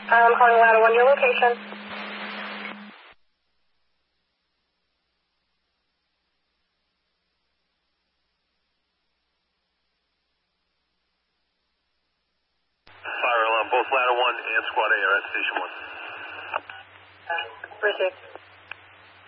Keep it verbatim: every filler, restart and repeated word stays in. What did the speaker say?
I'm calling ladder one, your location. Fire alarm, both ladder one and squad A are at station one. Received.